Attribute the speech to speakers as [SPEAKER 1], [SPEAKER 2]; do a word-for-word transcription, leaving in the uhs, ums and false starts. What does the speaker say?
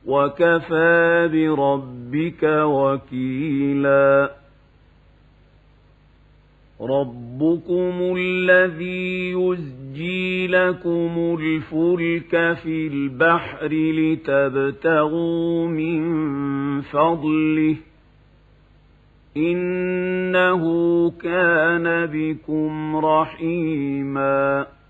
[SPEAKER 1] وكفى بربك وكيلا ربكم الذي يزجي لكم الفلك في البحر لتبتغوا من فضله إنه كان بكم رحيما